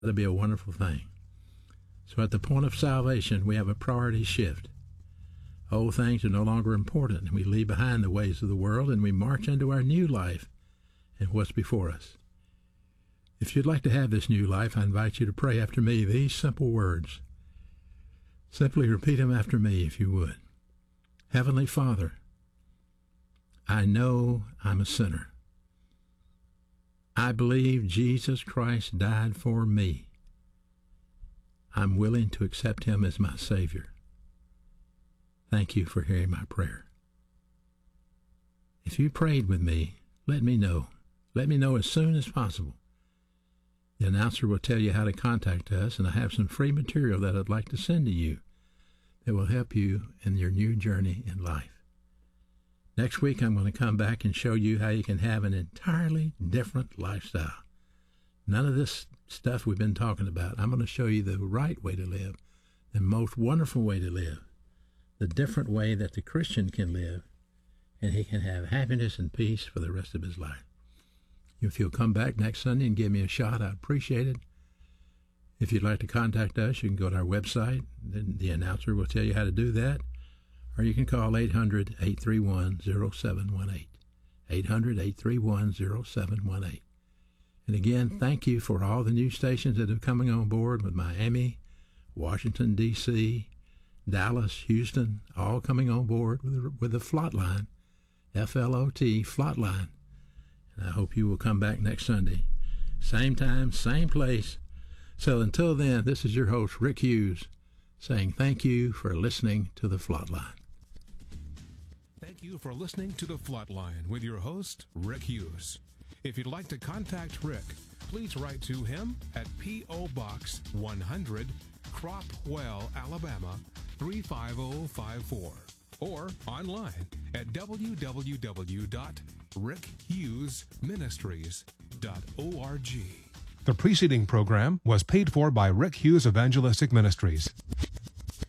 That'll be a wonderful thing. So at the point of salvation, we have a priority shift. Old things are no longer important, and we leave behind the ways of the world, and we march into our new life and what's before us. If you'd like to have this new life, I invite you to pray after me these simple words. Simply repeat them after me, if you would. Heavenly Father, I know I'm a sinner. I believe Jesus Christ died for me. I'm willing to accept him as my Savior. Thank you for hearing my prayer. If you prayed with me, let me know. Let me know as soon as possible. The announcer will tell you how to contact us, and I have some free material that I'd like to send to you that will help you in your new journey in life. Next week, I'm going to come back and show you how you can have an entirely different lifestyle. None of this stuff we've been talking about. I'm going to show you the right way to live, the most wonderful way to live, the different way that the Christian can live, and he can have happiness and peace for the rest of his life. If you'll come back next Sunday and give me a shot, I'd appreciate it. If you'd like to contact us, you can go to our website. The announcer will tell you how to do that. Or you can call 800-831-0718. 800-831-0718. And again, thank you for all the new stations that are coming on board with Miami, Washington, D.C., Dallas, Houston, all coming on board with the Flotline, F-L-O-T, Flotline. And I hope you will come back next Sunday. Same time, same place. So until then, this is your host, Rick Hughes, saying thank you for listening to the Flotline. Thank you for listening to the Flotline with your host, Rick Hughes. If you'd like to contact Rick, please write to him at P.O. Box 100, Cropwell, Alabama 35054, or online at www.rickhughesministries.org. The preceding program was paid for by Rick Hughes Evangelistic Ministries.